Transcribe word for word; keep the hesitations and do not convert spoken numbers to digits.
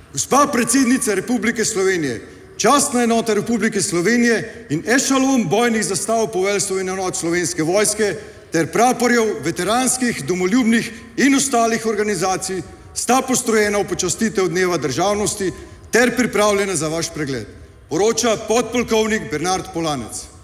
Gospa predsednica Republike Slovenije, častna enota Republike Slovenije in ešalon bojnih zastav poveljstev in enot Slovenske vojske ter praporjev veteranskih, domoljubnih in ostalih organizacij sta postrojena v počastitev Dneva državnosti ter pripravljena za vaš pregled. Poroča podpolkovnik Bernard Polanec.